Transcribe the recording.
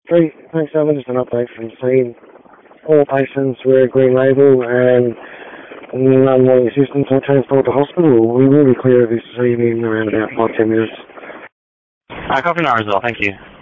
Thanks, Alan. Just an update from the scene. All patients wear a green label and none wanting assistance or transport to hospital. We will be clear of this evening around about 5-10 minutes. Copy now as well, thank you.